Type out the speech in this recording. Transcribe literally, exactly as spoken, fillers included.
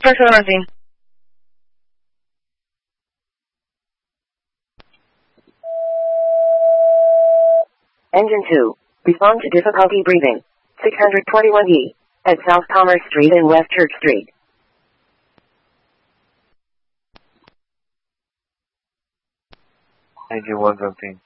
Personalizing. Engine two. Respond to difficulty breathing. six twenty-one E. At South Commerce Street and West Church Street. Engine one something.